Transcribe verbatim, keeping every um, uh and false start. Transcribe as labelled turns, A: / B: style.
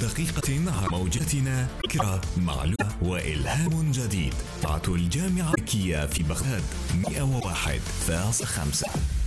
A: دقيقة على موجتنا، فكرة معلومة وإلهام جديد. طاعة الجامعة الأمريكية في بغداد مئة وواحد فاصلة خمسة.